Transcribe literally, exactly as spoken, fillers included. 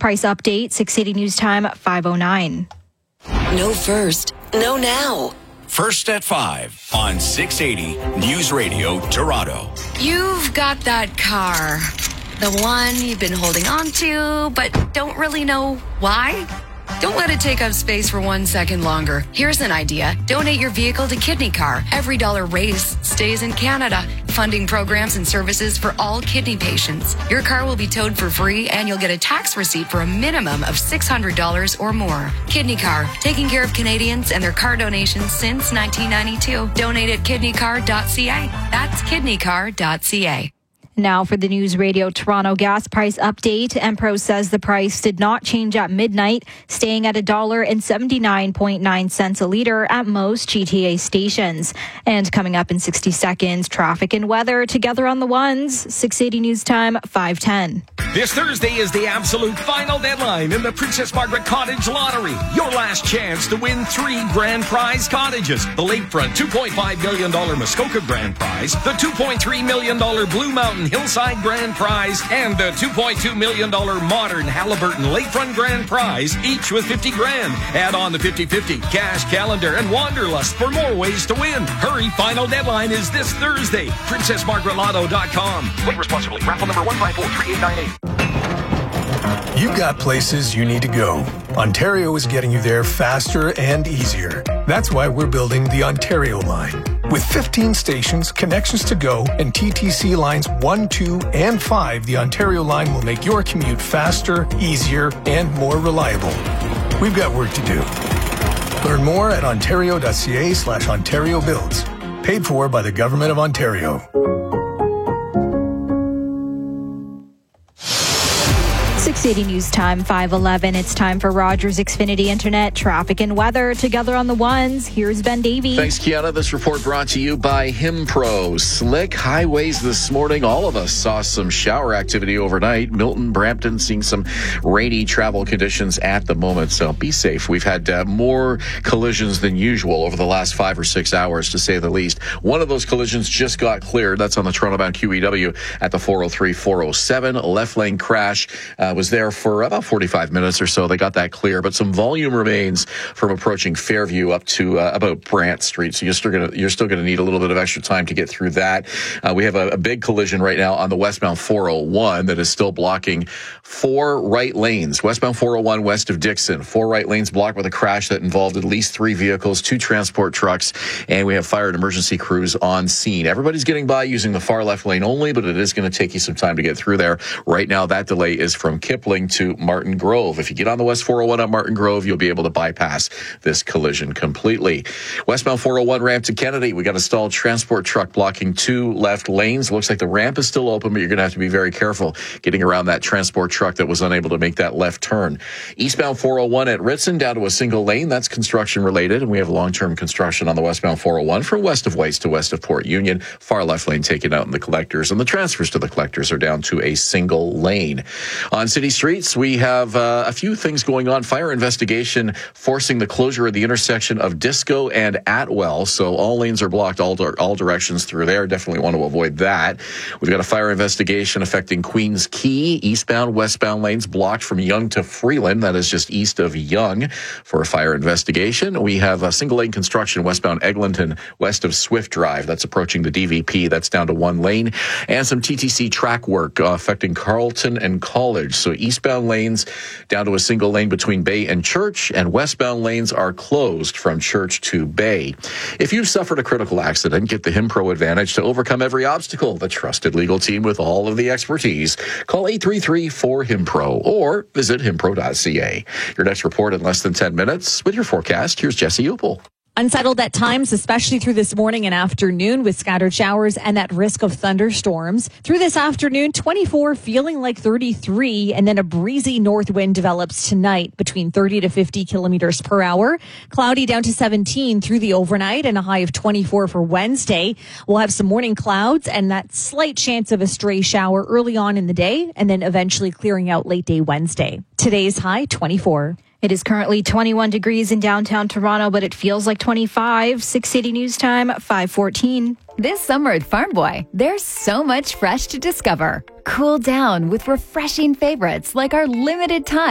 price update, six eighty News Time, five oh nine. No first, no now. First at five on six eighty News Radio Toronto. You've got that car, the one you've been holding on to, but don't really know why. Don't let it take up space for one second longer. Here's an idea. Donate your vehicle to Kidney Car. Every dollar raised stays in Canada, funding programs and services for all kidney patients. Your car will be towed for free, and you'll get a tax receipt for a minimum of six hundred dollars or more. Kidney Car, taking care of Canadians and their car donations since nineteen ninety-two. Donate at kidney car dot c a. That's kidney car dot c a. Now for the News Radio Toronto gas price update. Empro says the price did not change at midnight, staying at one dollar and seventy-nine point nine cents a litre at most G T A stations. And coming up in sixty seconds, traffic and weather together on the ones. six eighty News Time, five ten. This Thursday is the absolute final deadline in the Princess Margaret Cottage Lottery. Your last chance to win three grand prize cottages. The lakefront two point five million dollars Muskoka grand prize, the two point three million dollars Blue Mountain Hillside grand prize, and the two point two million dollars modern Halliburton lakefront grand prize, each with fifty grand. Add on the fifty-fifty, cash, calendar, and wanderlust for more ways to win. Hurry, final deadline is this Thursday. princess margaret lotto dot com. Play responsibly. Raffle number one five four three eight nine eight. You've got places you need to go. Ontario is getting you there faster and easier. That's why we're building the Ontario line. With fifteen stations, connections to go, and T T C lines one, two, and five, the Ontario line will make your commute faster, easier, and more reliable. We've got work to do. Learn more at ontario.ca slash Ontario Builds. Paid for by the Government of Ontario. six eighty News Time, five eleven. It's time for Rogers Xfinity Internet traffic and weather together on the ones. Here's Ben Davey. Thanks, Kiana. This report brought to you by Himpro. Slick highways this morning. All of us saw some shower activity overnight. Milton, Brampton seeing some rainy travel conditions at the moment, so be safe. We've had uh, more collisions than usual over the last five or six hours, to say the least. One of those collisions just got cleared. That's on the Toronto-bound Q E W at the four oh three, four oh seven. A left lane crash uh, was there for about forty-five minutes or so. They got that clear, but some volume remains from approaching Fairview up to uh, about Brant Street. So you're still going to you're still going to need a little bit of extra time to get through that. Uh, we have a, a big collision right now on the westbound four oh one that is still blocking four right lanes. Westbound four oh one west of Dixon, four right lanes blocked with a crash that involved at least three vehicles, two transport trucks, and we have fire and emergency crews on scene. Everybody's getting by using the far left lane only, but it is going to take you some time to get through there. Right now, that delay is from Kipling to Martin Grove. If you get on the West four oh one at Martin Grove, you'll be able to bypass this collision completely. Westbound four oh one ramp to Kennedy, we got a stalled transport truck blocking two left lanes. Looks like the ramp is still open, but you're going to have to be very careful getting around that transport truck that was unable to make that left turn. Eastbound four oh one at Ritson down to a single lane. That's construction related, and we have long-term construction on the westbound four oh one from west of Whites to west of Port Union. Far left lane taken out in the collectors, and the transfers to the collectors are down to a single lane. On city streets, we have uh, a few things going on. Fire investigation forcing the closure of the intersection of Disco and Atwell. So all lanes are blocked, all, all directions through there. Definitely want to avoid that. We've got a fire investigation affecting Queens Quay. Eastbound, westbound lanes blocked from Yonge to Freeland. That is just east of Yonge for a fire investigation. We have a single lane construction westbound Eglinton, west of Swift Drive. That's approaching the D V P. That's down to one lane. And some T T C track work uh, affecting Carleton and College. So eastbound lanes down to a single lane between Bay and Church, and westbound lanes are closed from Church to Bay. If you've suffered a critical accident, get the Himpro advantage to overcome every obstacle. The trusted legal team with all of the expertise. Call eight three three, four, HIMPRO or visit himpro dot c a. Your next report in less than ten minutes with your forecast. Here's Jesse Upel. Unsettled at times, especially through this morning and afternoon with scattered showers and that risk of thunderstorms. Through this afternoon, twenty-four feeling like thirty-three, and then a breezy north wind develops tonight between thirty to fifty kilometers per hour. Cloudy down to seventeen through the overnight and a high of twenty-four for Wednesday. We'll have some morning clouds and that slight chance of a stray shower early on in the day and then eventually clearing out late day Wednesday. Today's high, twenty-four. It is currently twenty-one degrees in downtown Toronto, but it feels like twenty-five. six eighty News Time, five fourteen. This summer at Farm Boy, there's so much fresh to discover. Cool down with refreshing favorites like our limited time